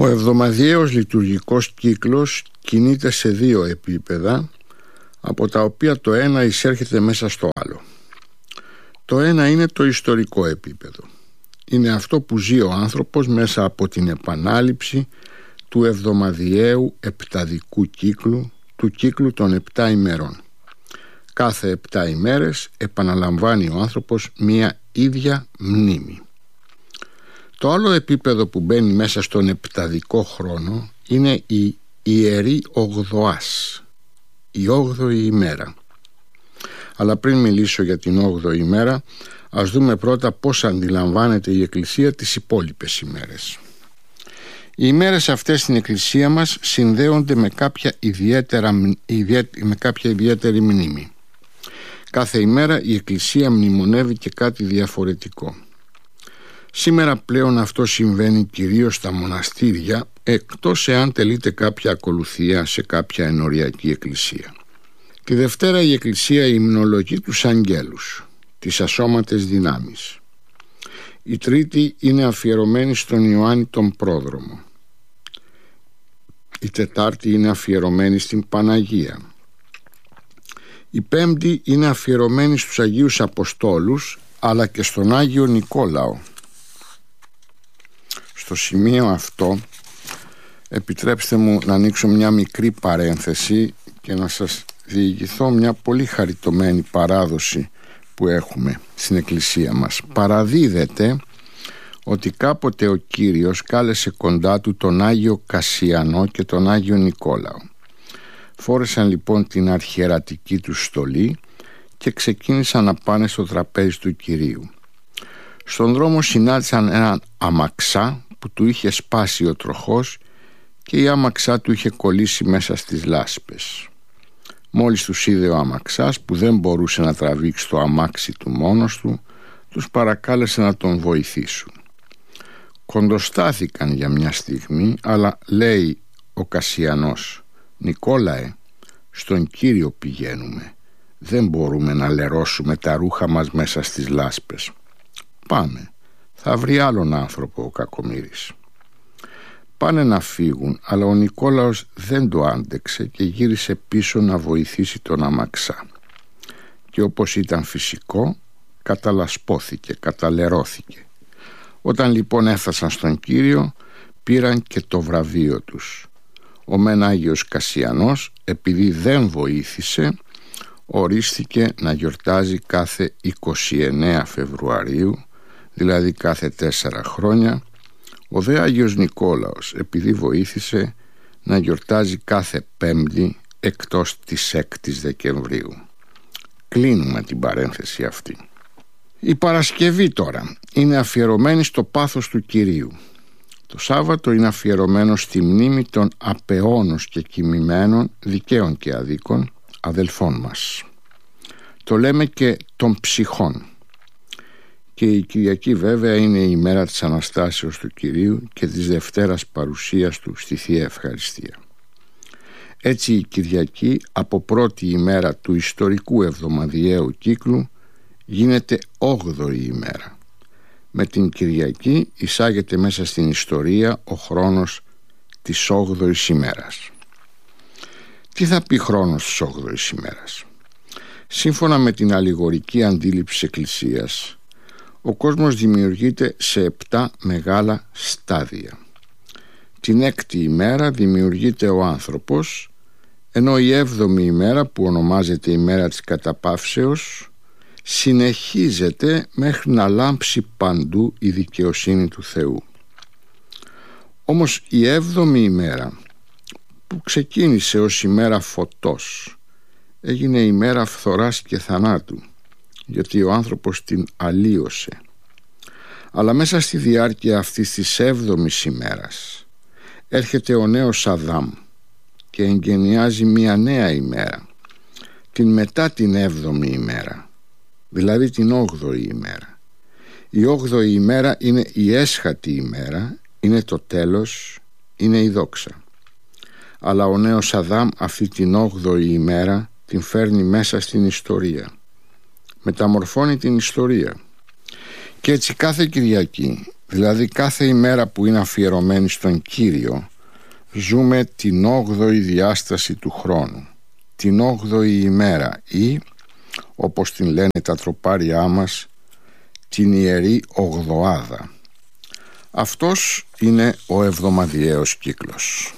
εβδομαδιαίος λειτουργικός κύκλος κινείται σε δύο επίπεδα, από τα οποία το ένα εισέρχεται μέσα στο άλλο. Το ένα είναι το ιστορικό επίπεδο. Είναι αυτό που ζει ο άνθρωπος μέσα από την επανάληψη του εβδομαδιαίου επταδικού κύκλου, του κύκλου των 7 ημερών. Κάθε 7 ημέρες επαναλαμβάνει ο άνθρωπος μία ίδια μνήμη. Το άλλο επίπεδο που μπαίνει μέσα στον επταδικό χρόνο είναι η Ιερή Ογδοάς, η 8η ημέρα. Αλλά πριν μιλήσω για την 8η ημέρα, ας δούμε πρώτα πώς αντιλαμβάνεται η Εκκλησία τις υπόλοιπες ημέρες. Οι ημέρες αυτές στην Εκκλησία μας συνδέονται με κάποια ιδιαίτερη μνήμη. Κάθε ημέρα η Εκκλησία μνημονεύει και κάτι διαφορετικό. Σήμερα πλέον αυτό συμβαίνει κυρίως στα μοναστήρια, εκτός εάν τελείται κάποια ακολουθία σε κάποια ενοριακή εκκλησία. Τη Δευτέρα η Εκκλησία υμνολογεί τους αγγέλους, τις ασώματες δυνάμεις. Η Τρίτη είναι αφιερωμένη στον Ιωάννη τον Πρόδρομο. Η Τετάρτη είναι αφιερωμένη στην Παναγία. Η Πέμπτη είναι αφιερωμένη στους Αγίους Αποστόλους, αλλά και στον Άγιο Νικόλαο. Στο σημείο αυτό επιτρέψτε μου να ανοίξω μια μικρή παρένθεση και να σας διηγηθώ μια πολύ χαριτωμένη παράδοση που έχουμε στην Εκκλησία μας. Παραδίδεται ότι κάποτε ο Κύριος κάλεσε κοντά του τον Άγιο Κασιανό και τον Άγιο Νικόλαο. Φόρεσαν λοιπόν την αρχιερατική του στολή και ξεκίνησαν να πάνε στο τραπέζι του Κυρίου. Στον δρόμο συνάντησαν έναν αμαξά που του είχε σπάσει ο τροχός και η άμαξά του είχε κολλήσει μέσα στις λάσπες. Μόλις τους είδε ο αμαξάς, που δεν μπορούσε να τραβήξει το αμάξι του μόνος του, τους παρακάλεσε να τον βοηθήσουν. Κοντοστάθηκαν για μια στιγμή, αλλά λέει ο Κασιανός: «Νικόλαε, στον Κύριο πηγαίνουμε. Δεν μπορούμε να λερώσουμε τα ρούχα μας μέσα στις λάσπες. Πάμε, θα βρει άλλον άνθρωπο ο κακομοίρης». Πάνε να φύγουν, αλλά ο Νικόλαος δεν το άντεξε και γύρισε πίσω να βοηθήσει τον αμαξά. Και όπως ήταν φυσικό, καταλασπώθηκε, καταλερώθηκε. Όταν λοιπόν έφτασαν στον Κύριο, πήραν και το βραβείο τους. Ο μεν Άγιος Κασιανός, επειδή δεν βοήθησε, ορίστηκε να γιορτάζει κάθε 29 Φεβρουαρίου, δηλαδή κάθε 4 χρόνια. Ο δε Άγιος Νικόλαος, επειδή βοήθησε, να γιορτάζει κάθε Πέμπτη εκτός της 6ης Δεκεμβρίου. Κλείνουμε την παρένθεση αυτή. Η Παρασκευή τώρα είναι αφιερωμένη στο πάθος του Κυρίου. Το Σάββατο είναι αφιερωμένο στη μνήμη των απεώνως και κοιμημένων, δικαίων και αδίκων, αδελφών μας. Το λέμε και των ψυχών. Και η Κυριακή βέβαια είναι η ημέρα της Αναστάσεως του Κυρίου και της Δευτέρας παρουσίας του στη Θεία Ευχαριστία. Έτσι η Κυριακή, από πρώτη ημέρα του ιστορικού εβδομαδιαίου κύκλου, γίνεται 8η ημέρα. Με την Κυριακή εισάγεται μέσα στην ιστορία ο χρόνος της 8ης ημέρας. Τι θα πει χρόνος της 8ης ημέρας? Σύμφωνα με την αλληγορική αντίληψη της Εκκλησίας, ο κόσμος δημιουργείται σε 7 μεγάλα στάδια. Την 6η ημέρα δημιουργείται ο άνθρωπος, ενώ η 7η ημέρα, που ονομάζεται ημέρα της καταπαύσεως, συνεχίζεται μέχρι να λάμψει παντού η δικαιοσύνη του Θεού. Όμως η 7η ημέρα, που ξεκίνησε ως ημέρα φωτός, έγινε ημέρα φθοράς και θανάτου, γιατί ο άνθρωπος την αλλίωσε. Αλλά μέσα στη διάρκεια αυτής της 7ης ημέρας έρχεται ο νέος Αδάμ και εγγενιάζει μια νέα ημέρα, την μετά την 7η ημέρα, δηλαδή την 8η ημέρα. Η 8η ημέρα είναι η έσχατη ημέρα, είναι το τέλος, είναι η δόξα. Αλλά ο νέος Αδάμ αυτή την 8η ημέρα την φέρνει μέσα στην ιστορία. Μεταμορφώνει την ιστορία. Και έτσι κάθε Κυριακή Δηλαδή κάθε ημέρα που είναι αφιερωμένη στον Κύριο, ζούμε την 8η διάσταση του χρόνου, την 8η ημέρα ή, όπως την λένε τα τροπάρια μας, την Ιερή Ογδοάδα. Αυτός είναι ο εβδομαδιαίος κύκλος.